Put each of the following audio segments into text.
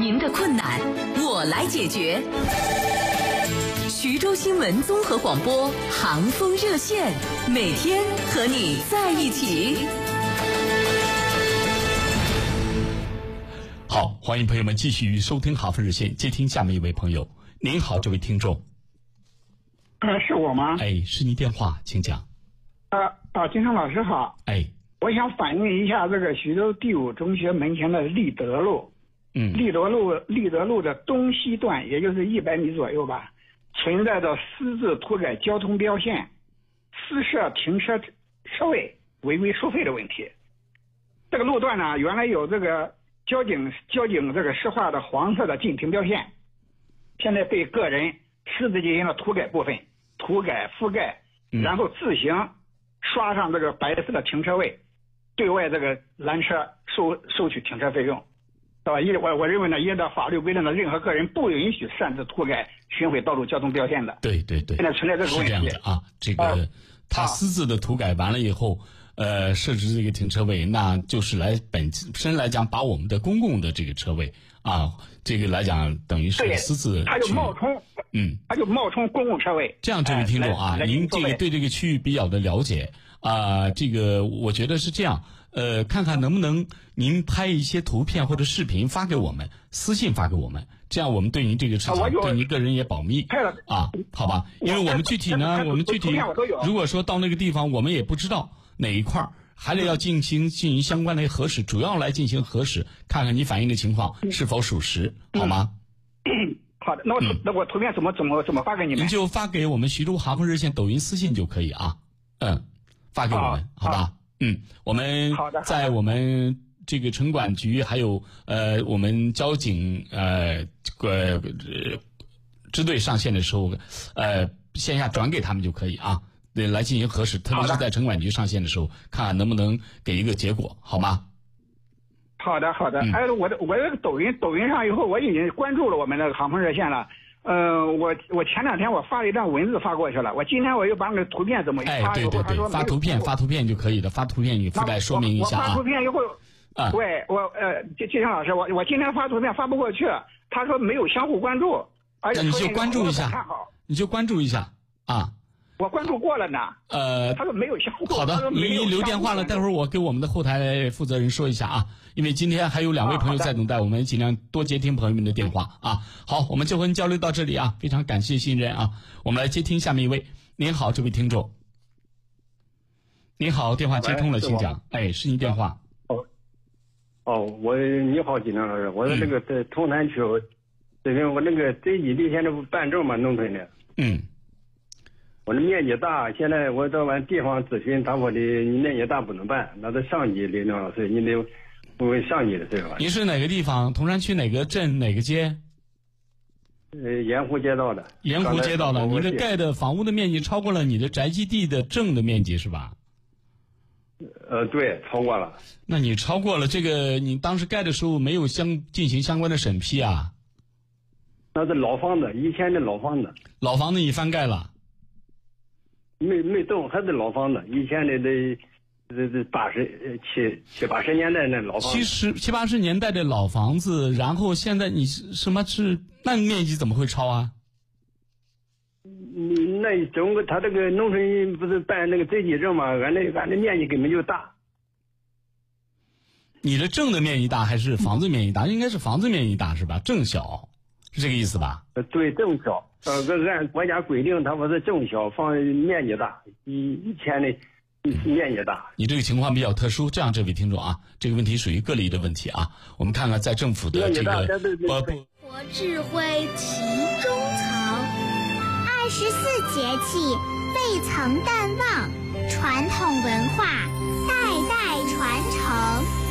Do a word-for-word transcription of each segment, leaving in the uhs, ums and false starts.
您的困难我来解决。徐州新闻综合广播航风热线，每天和你在一起。 好，欢迎朋友们继续收听航风热线，接听下面一位朋友。您好，这位听众。 呃，是我吗？ 哎，是您电话，请讲。 呃啊，金山老师好。 哎， 我想反映一下这个徐州第五中学门前的立德路。 嗯， 立德路立德路的东西段，也就是一百米左右吧，存在着私自涂改交通标线、私设停车车位、违规收费的问题。这个路段呢，原来有这个交警交警这个施画的黄色的禁停标线，现在被个人私自进行了涂改部分，涂改覆盖，然后自行刷上这个白色的停车位，对外这个拦车收收取停车费用。是吧？依我我认为呢，依照法律规定呢，任何个人不允许擅自涂改、巡回道路交通标线的。 对对对， 现在存在这个问题。 是这样的啊，这个、呃、他私自的涂改完了以后，呃，设置这个停车位，那就是来本身来讲，把我们的公共的这个车位啊，这个来讲等于是私自， 他就冒充，嗯，他就冒充公共车位。 这样，这位听众啊，呃、您这个对这个区域比较的了解啊、呃，这个我觉得是这样。呃，看看能不能您拍一些图片或者视频发给我们，私信发给我们，这样我们对您这个事情、啊、对您个人也保密啊，好吧？因为我们具体呢，我们具体如果说到那个地方，我们也不知道哪一块儿，还得要进行进行相关的核实，主要来进行核实，看看你反映的情况是否属实，嗯、好吗？ 嗯、好的，那我、嗯、那我图片怎么怎么怎么发给你们？ 您就发给我们徐州航空热线抖音私信就可以啊，嗯，发给我们，好, 好吧？嗯，我们在我们这个城管局还有呃我们交警呃这个支队上线的时候，呃线下转给他们就可以啊，对，来进行核实，特别是在城管局上线的时候，看看能不能给一个结果，好吗？ 好的，好的。嗯、哎，我的我这个抖音抖音上以后，我已经关注了我们那个航空热线了。呃，我我前两天我发了一段文字发过去了，我今天我又把那个图片怎么一发， 哎，对对对，发图片发图片就可以的，发图片你附带说明一下啊。 我发图片以后，啊，对我呃，金金老师，我我今天发图片发不过去，他说没有相互关注，而且你就关注一下，你就关注一下啊。 我关注过了呢。呃，他说没有相互。 好的，您留电话了，待会儿我给我们的后台负责人说一下啊，因为今天还有两位朋友在等待，我们尽量多接听朋友们的电话啊。好，我们就和您交流到这里啊，非常感谢信任啊。我们来接听下面一位。您好，这位听众。您好，电话接通了，请讲。哎，是您电话。 哦，哦，我你好，金亮老师，我是那个在通南区，这边我那个这几地现在不办证嘛，农村的。 嗯。 我这面积大，现在我到完地方咨询，他说的你面积大不能办，那是上级领导所以你得问上级的事吧。 您是哪个地方？铜山区哪个镇哪个街？ 呃，盐湖街道的。 盐湖街道的，你这盖的房屋的面积超过了你的宅基地的正的面积是吧？ 呃，对，超过了。 那你超过了这个，你当时盖的时候没有相进行相关的审批啊？ 那是老房子，以前的老房子。 老房子你翻盖了？ 没没动，还是老房子，以前的这这这八十七七八十年代那老房子， 七十七八十年代的老房子，然后现在你什么是那面积怎么会超啊？ 你那整个他这个农村不是办那个宅基证嘛，俺那俺那面积根本就大。 你的正的面积大还是房子面积大？嗯、应该是房子面积大是吧？正小是这个意思吧？ 呃，对，正小。呃，按国家规定，它不是正小，房面积大，以以前的面积大。 你这个情况比较特殊，这样这位听众啊，这个问题属于个例的问题啊。我们看看在政府的这个呃不，活智慧其中藏，二十四节气未曾淡忘，传统文化代代传承。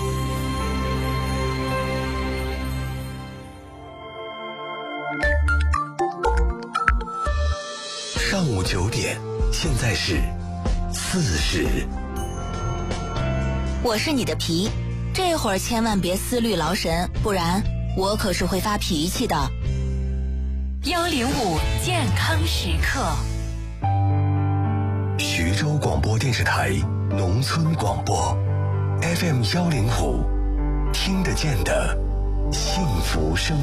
上午九点，现在是四时。 我是你的皮，这会儿千万别思虑劳神，不然我可是会发脾气的。幺零五健康时刻， 徐州广播电视台农村广播 F M 幺零五，听得见的幸福声。